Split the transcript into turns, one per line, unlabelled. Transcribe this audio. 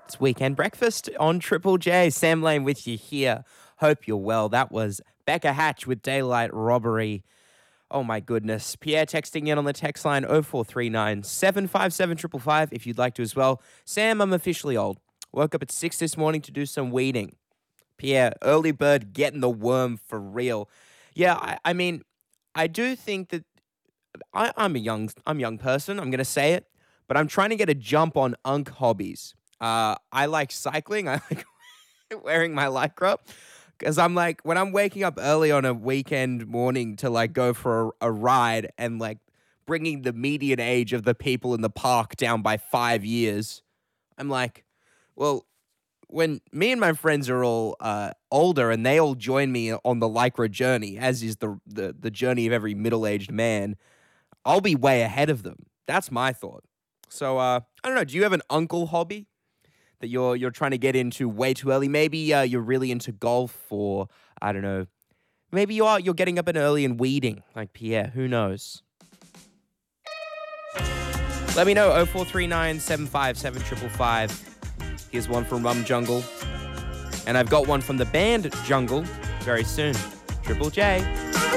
It's Weekend Breakfast on Triple J. Sam Lane with you here. Hope you're well. That was Becca Hatch with Daylight Robbery. Oh my goodness. Pierre texting in on the text line 0439 757 555 if you'd like to as well. Sam, I'm officially old. Woke up at 6 this morning to do some weeding. Pierre, early bird getting the worm for real. Yeah, I mean, I do think that I'm a young person. I'm going to say it, but I'm trying to get a jump on unk hobbies. I like cycling. I like wearing my Lycra because I'm like, when I'm waking up early on a weekend morning to like go for a ride and like bringing the median age of the people in the park down by 5 years, I'm like, well, when me and my friends are all older and they all join me on the Lycra journey, as is the journey of every middle-aged man, I'll be way ahead of them. That's my thought. So, I don't know. Do you have an uncle hobby that you're trying to get into way too early? Maybe you're really into golf, or I don't know. Maybe you're getting up and early and weeding like Pierre. Who knows? Let me know. 0439 757 555. Here's one from Rum Jungle. And I've got one from the band Jungle very soon. Triple J.